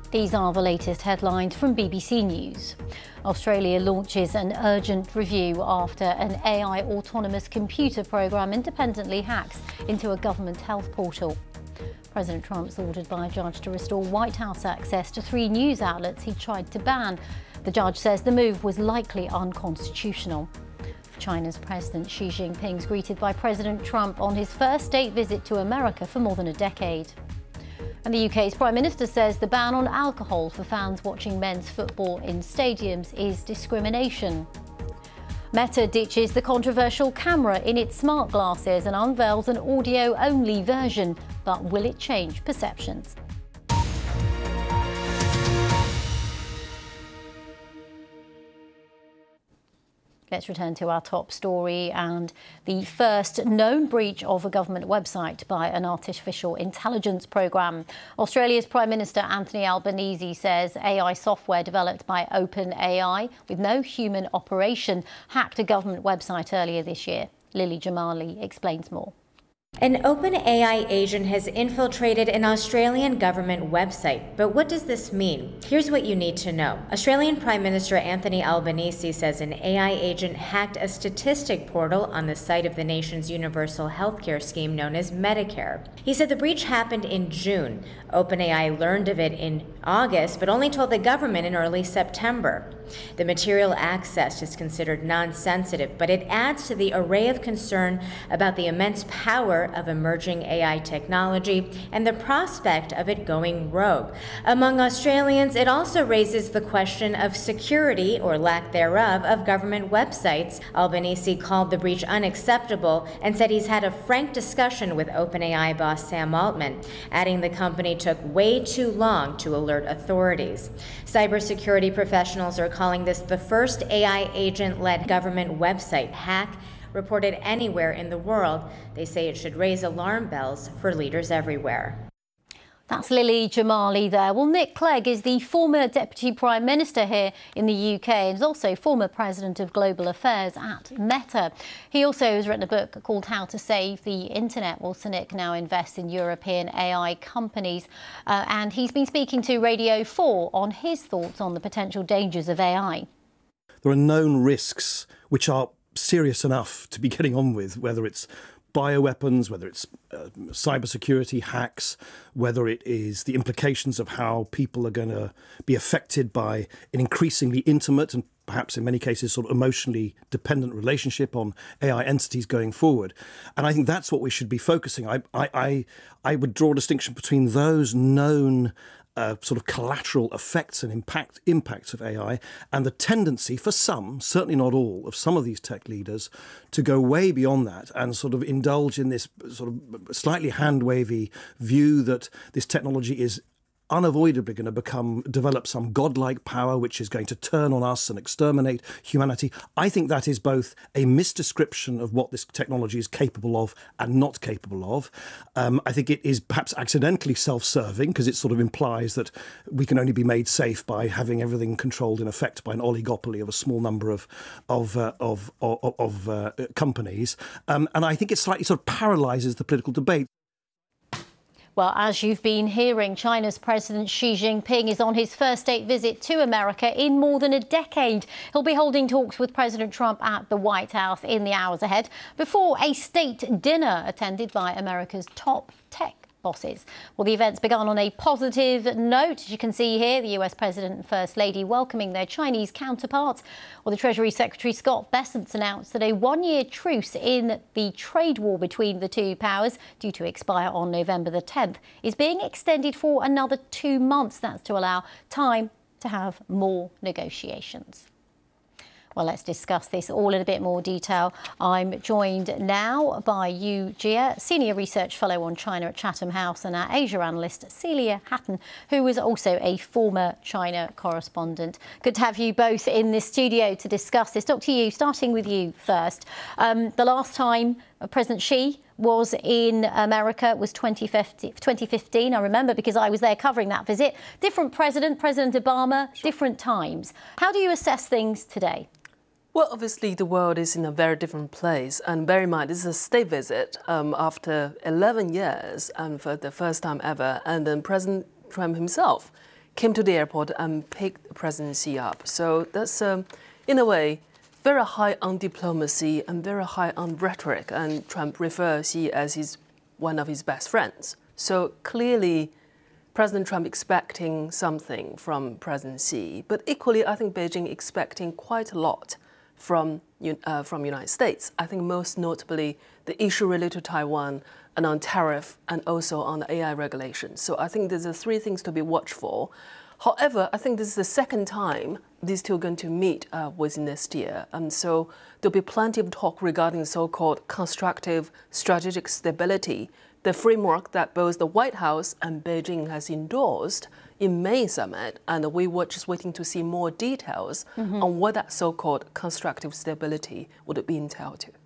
These are the latest headlines from BBC News. Australia launches an urgent review after an AI autonomous computer program independently hacks into a government health portal. President Trump's ordered by a judge to restore White House access to 3 news outlets he tried to ban. The judge says the move was likely unconstitutional. China's President Xi Jinping is greeted by President Trump on his first state visit to America for more than a decade. And the UK's Prime Minister says the ban on alcohol for fans watching men's football in stadiums is discrimination. Meta ditches the controversial camera in its smart glasses and unveils an audio-only version. But will it change perceptions? Let's return to our top story and the first known breach of a government website by an artificial intelligence program. Australia's Prime Minister Anthony Albanese says AI software developed by OpenAI with no human operation hacked a government website earlier this year. Lily Jamali explains more. An OpenAI agent has infiltrated an Australian government website. But what does this mean? Here's what you need to know. Australian Prime Minister Anthony Albanese says an AI agent hacked a statistic portal on the site of the nation's universal healthcare scheme known as Medicare. He said the breach happened in June. OpenAI learned of it in August, but only told the government in early September. The material accessed is considered non-sensitive, but it adds to the array of concern about the immense power of emerging AI technology and the prospect of it going rogue. Among Australians, it also raises the question of security, or lack thereof, of government websites. Albanese called the breach unacceptable and said he's had a frank discussion with OpenAI boss Sam Altman, adding the company took way too long to alert authorities. Cybersecurity professionals are calling this the first AI agent-led government website hack reported anywhere in the world. They say it should raise alarm bells for leaders everywhere. That's Lily Jamali there. Well, Nick Clegg is the former Deputy Prime Minister here in the UK and is also former President of Global Affairs at Meta. He also has written a book called How to Save the Internet. Well, Nick now invests in European AI companies and he's been speaking to Radio 4 on his thoughts on the potential dangers of AI. There are known risks which are serious enough to be getting on with, whether it's bioweapons, whether it's cybersecurity hacks, whether it is the implications of how people are going to be affected by an increasingly intimate and perhaps in many cases sort of emotionally dependent relationship on AI entities going forward. And I think that's what we should be focusing. I would draw a distinction between those known sort of collateral effects and impacts of AI and the tendency for some, certainly not all, of some of these tech leaders to go way beyond that and sort of indulge in this sort of slightly hand-wavy view that this technology is unavoidably going to develop some godlike power which is going to turn on us and exterminate humanity. I think that is both a misdescription of what this technology is capable of and not capable of. I think it is perhaps accidentally self-serving because it sort of implies that we can only be made safe by having everything controlled in effect by an oligopoly of a small number of companies. And I think it slightly sort of paralyses the political debate. Well, as you've been hearing, China's President Xi Jinping is on his first state visit to America in more than a decade. He'll be holding talks with President Trump at the White House in the hours ahead before a state dinner attended by America's top tech bosses. Well, the event's begun on a positive note. As you can see here, the US President and First Lady welcoming their Chinese counterparts. Well, the Treasury Secretary Scott Bessent announced that a 1-year truce in the trade war between the two powers, due to expire on November the 10th, is being extended for another 2 months. That's to allow time to have more negotiations. Well, let's discuss this all in a bit more detail. I'm joined now by Yu Jia, Senior Research Fellow on China at Chatham House, and our Asia analyst, Celia Hatton, who was also a former China correspondent. Good to have you both in this studio to discuss this. Dr. Yu, starting with you first. The last time President Xi was in America was 2015. I remember because I was there covering that visit. Different president, President Obama, different times. How do you assess things today? Well, obviously, the world is in a very different place. And bear in mind, this is a state visit after 11 years and for the first time ever. And then President Trump himself came to the airport and picked President Xi up. So that's, in a way, very high on diplomacy and very high on rhetoric. And Trump refers Xi as one of his best friends. So clearly, President Trump expecting something from President Xi, but equally, I think Beijing expecting quite a lot from United States. I think most notably the issue related to Taiwan and on tariff and also on the AI regulations. So I think there's three things to be watched for. However, I think this is the second time these two are going to meet within next year. And so there'll be plenty of talk regarding so-called constructive strategic stability, the framework that both the White House and Beijing has endorsed in May summit. And we were just waiting to see more details on what that so-called constructive stability would be entailed to.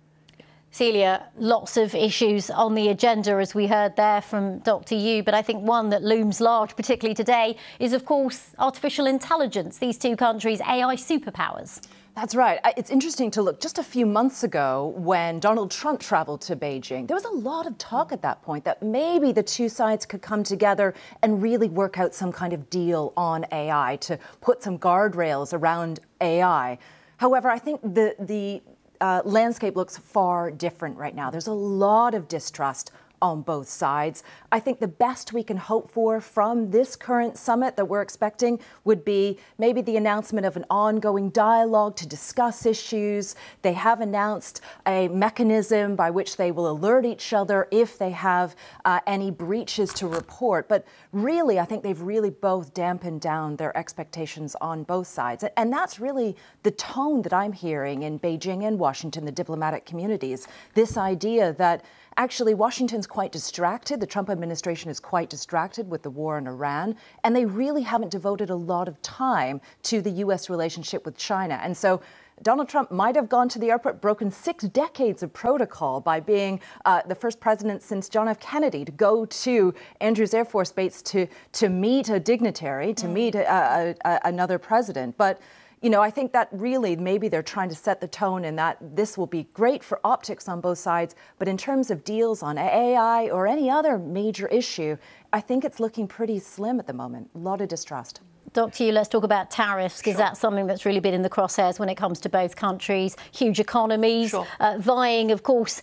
Celia, lots of issues on the agenda, as we heard there from Dr. Yu, but I think one that looms large, particularly today, is, of course, artificial intelligence, these two countries' AI superpowers. That's right. It's interesting to look. Just a few months ago, when Donald Trump traveled to Beijing, there was a lot of talk at that point that maybe the two sides could come together and really work out some kind of deal on AI, to put some guardrails around AI. However, I think the landscape looks far different right now. There's a lot of distrust on both sides. I think the best we can hope for from this current summit that we're expecting would be maybe the announcement of an ongoing dialogue to discuss issues. They have announced a mechanism by which they will alert each other if they have any breaches to report. But really, I think they've really both dampened down their expectations on both sides. And that's really the tone that I'm hearing in Beijing and Washington, the diplomatic communities. This idea that actually, Washington's quite distracted. The Trump administration is quite distracted with the war in Iran, and they really haven't devoted a lot of time to the U.S. relationship with China. And so Donald Trump might have gone to the airport, broken 6 decades of protocol by being the first president since John F. Kennedy to go to Andrews Air Force Base to meet a dignitary, to meet another president. But you know, I think that really maybe they're trying to set the tone in that this will be great for optics on both sides. But in terms of deals on AI or any other major issue, I think it's looking pretty slim at the moment. A lot of distrust. Dr. Yu, let's talk about tariffs, because that's something that's really been in the crosshairs when it comes to both countries. Huge economies, vying, of course,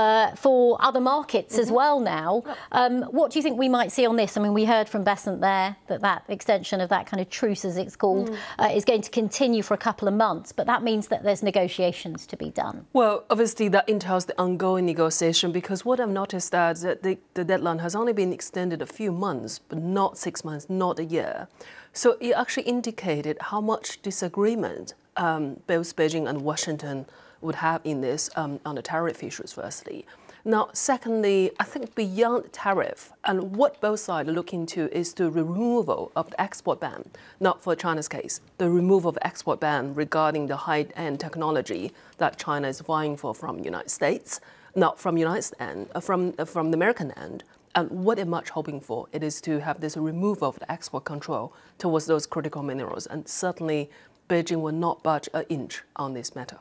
for other markets as well now. What do you think we might see on this? I mean, we heard from Besant there that extension of that kind of truce, as it's called, is going to continue for a couple of months, but that means that there's negotiations to be done. Well, obviously that entails the ongoing negotiation, because what I've noticed is that the deadline has only been extended a few months, but not 6 months, not a year. So it actually indicated how much disagreement both Beijing and Washington would have in this on the tariff issues, firstly. Now, secondly, I think beyond tariff, and what both sides look into is the removal of the export ban, not for China's case, the removal of the export ban regarding the high-end technology that China is vying for from the United States, not from from the American end. And what they're much hoping for, it is to have this removal of the export control towards those critical minerals. And certainly, Beijing will not budge an inch on this matter.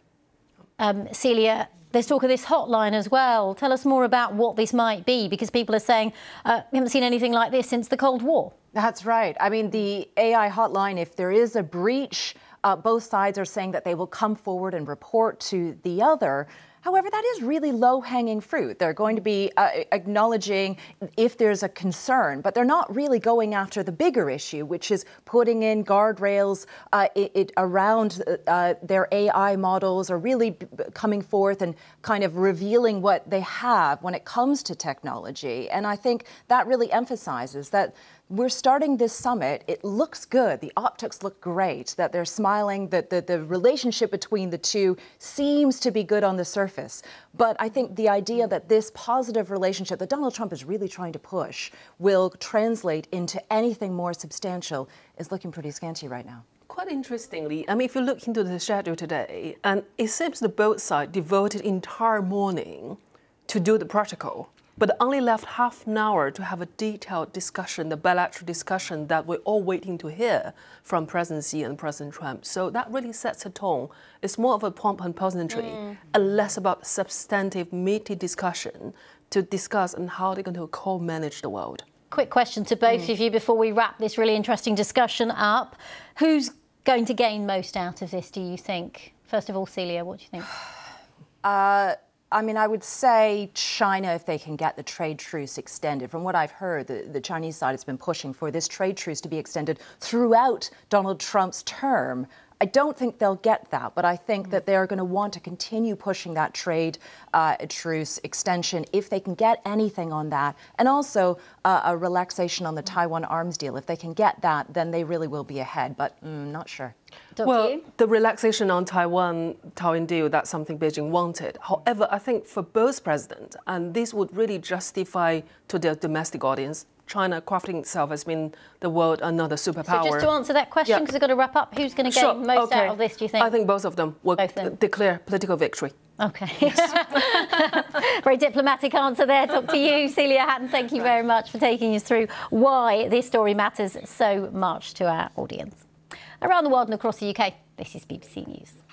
Celia, there's talk of this hotline as well. Tell us more about what this might be, because people are saying we haven't seen anything like this since the Cold War. That's right. I mean, the AI hotline, if there is a breach, both sides are saying that they will come forward and report to the other. However, that is really low-hanging fruit. They're going to be acknowledging if there's a concern, but they're not really going after the bigger issue, which is putting in guardrails around their AI models, or really coming forth and kind of revealing what they have when it comes to technology. And I think that really emphasizes that we're starting this summit. It looks good. The optics look great, that they're smiling, that the relationship between the two seems to be good on the surface. But I think the idea that this positive relationship that Donald Trump is really trying to push will translate into anything more substantial is looking pretty scanty right now. Quite interestingly, I mean, if you look into the schedule today, and it seems that both sides devoted entire morning to do the protocol, but only left half an hour to have a detailed discussion, the bilateral discussion that we're all waiting to hear from President Xi and President Trump. So that really sets a tone. It's more of a pomp and pleasantry, and less about substantive, meaty discussion to discuss on how they're going to co-manage the world. Quick question to both of you before we wrap this really interesting discussion up. Who's going to gain most out of this, do you think? First of all, Celia, what do you think? I mean, I would say China, if they can get the trade truce extended. From what I've heard, the Chinese side has been pushing for this trade truce to be extended throughout Donald Trump's term. I don't think they'll get that, but I think that they're going to want to continue pushing that trade truce extension if they can get anything on that. And also a relaxation on the Taiwan arms deal. If they can get that, then they really will be ahead, but not sure. Well, the relaxation on Taiwan deal, that's something Beijing wanted. However, I think for both presidents, and this would really justify to their domestic audience, China crafting itself as being the world another superpower. So just to answer that question, because I've got to wrap up, who's going to gain most out of this, do you think? I think both of them will declare political victory. OK. Yes. Very diplomatic answer there. Talk to you, Celia Hatton. Thank you very much for taking us through why this story matters so much to our audience. Around the world and across the UK, this is BBC News.